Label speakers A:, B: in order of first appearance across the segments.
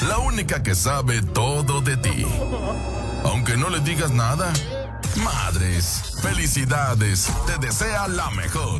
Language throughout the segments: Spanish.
A: la única que sabe todo de ti. Aunque no le digas nada. Madres, felicidades, te desea la mejor.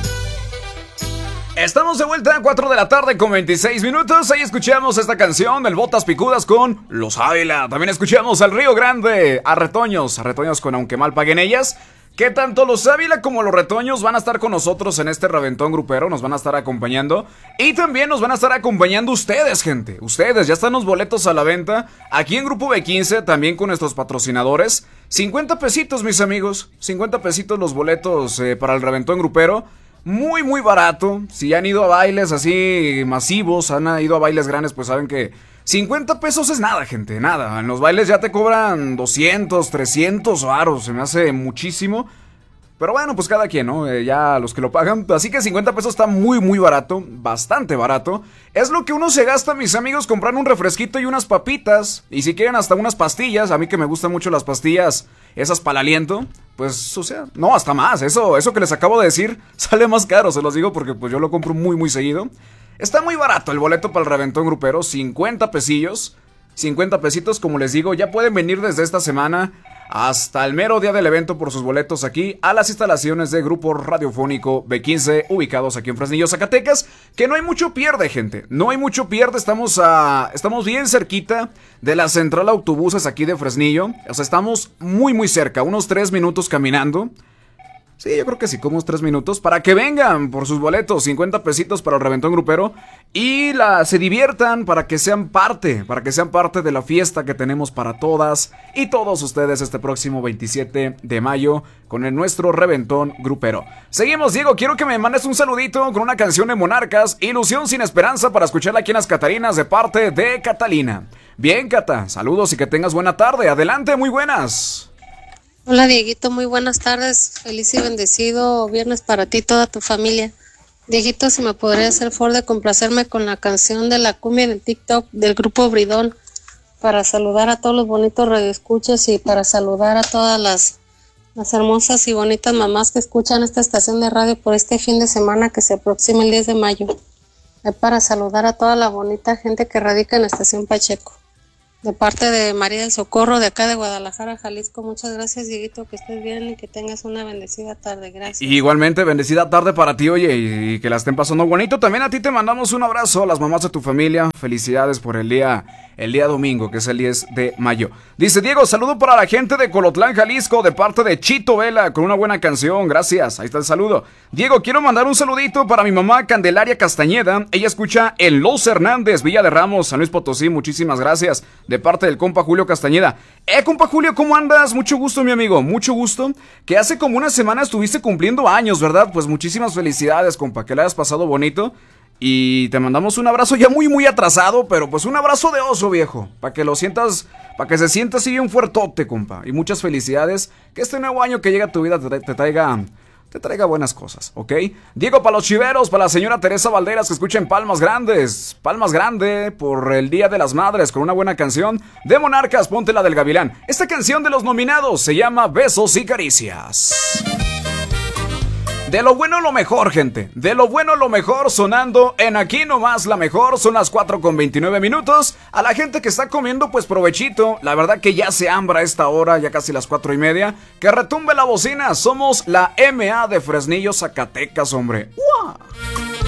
B: Estamos de vuelta a 4 de la tarde con 26 minutos. Ahí escuchamos esta canción del Botas Picudas con Los Ávila. También escuchamos al Río Grande, a Retoños con Aunque Mal Paguen Ellas. Que tanto los Ávila como los Retoños van a estar con nosotros en este reventón grupero, nos van a estar acompañando. Y también nos van a estar acompañando ustedes, gente. Ustedes, ya están los boletos a la venta aquí en Grupo B15, también con nuestros patrocinadores. 50 pesitos, mis amigos, 50 pesitos los boletos para el reventón grupero. Muy, muy barato. Si han ido a bailes así masivos, han ido a bailes grandes, pues saben que 50 pesos es nada, gente, nada. En los bailes ya te cobran 200, 300 varos, se me hace muchísimo. Pero bueno, pues cada quien, ¿no? Ya los que lo pagan. Así que 50 pesos está muy, muy barato, bastante barato. Es lo que uno se gasta, mis amigos, comprar un refresquito y unas papitas. Y si quieren hasta unas pastillas, a mí que me gustan mucho las pastillas, esas para el aliento. Pues, o sea, no, hasta más. Eso que les acabo de decir sale más caro, se los digo porque pues yo lo compro muy, muy seguido. Está muy barato el boleto para el reventón grupero, 50 pesillos, 50 pesitos, como les digo, ya pueden venir desde esta semana hasta el mero día del evento por sus boletos aquí a las instalaciones de Grupo Radiofónico B15, ubicados aquí en Fresnillo, Zacatecas, que no hay mucho pierde, gente, no hay mucho pierde, estamos bien cerquita de la central de autobuses aquí de Fresnillo, o sea, estamos muy muy cerca, unos 3 minutos caminando. Sí, yo creo que sí, como unos 3 minutos. Para que vengan por sus boletos, 50 pesitos para el reventón grupero. Y se diviertan para que sean parte de la fiesta que tenemos para todas y todos ustedes este próximo 27 de mayo con nuestro reventón grupero. Seguimos, Diego, quiero que me mandes un saludito con una canción de Monarcas, Ilusión sin Esperanza, para escucharla aquí en Las Catarinas de parte de Catalina. Bien, Cata, saludos y que tengas buena tarde. Adelante, muy buenas.
C: Hola Dieguito, muy buenas tardes, feliz y bendecido viernes para ti y toda tu familia. Dieguito, si me podrías hacer el favor de complacerme con la canción de la cumbia del TikTok del grupo Bridón, para saludar a todos los bonitos radioescuchas y para saludar a todas las hermosas y bonitas mamás que escuchan esta estación de radio por este fin de semana que se aproxima el 10 de mayo. Para saludar a toda la bonita gente que radica en la estación Pacheco. De parte de María del Socorro, de acá de Guadalajara, Jalisco. Muchas gracias, Dieguito, que estés bien y que tengas una bendecida tarde. Gracias.
B: Igualmente, bendecida tarde para ti, oye, y que la estén pasando bonito. También a ti te mandamos un abrazo, a las mamás de tu familia. Felicidades por el día domingo, que es el 10 de mayo. Dice Diego, saludo para la gente de Colotlán, Jalisco, de parte de Chito Vela, con una buena canción, gracias, ahí está el saludo. Diego, quiero mandar un saludito para mi mamá Candelaria Castañeda, ella escucha en Los Hernández, Villa de Ramos, San Luis Potosí, muchísimas gracias, de parte del compa Julio Castañeda. Compa Julio, ¿cómo andas? Mucho gusto, mi amigo, mucho gusto, que hace como una semana estuviste cumpliendo años, ¿verdad? Pues muchísimas felicidades, compa, que la hayas pasado bonito. Y te mandamos un abrazo ya muy muy atrasado, pero pues un abrazo de oso, viejo, para que lo sientas, para que se sienta así bien fuertote, compa. Y muchas felicidades, que este nuevo año que llega a tu vida te traiga buenas cosas, ¿ok? Diego, para los chiveros, para la señora Teresa Valderas, que escucha en Palmas Grandes, Palmas Grande, por el Día de las Madres, con una buena canción de Monarcas, ponte la del Gavilán. Esta canción de los nominados se llama Besos y Caricias. De lo bueno lo mejor, gente. De lo bueno lo mejor, sonando en Aquí Nomás La Mejor. Son las 4:29. A la gente que está comiendo, pues provechito. La verdad que ya se hambra a esta hora, ya casi las 4:30. Que retumbe la bocina. Somos la MA de Fresnillo, Zacatecas, hombre. ¡Uah!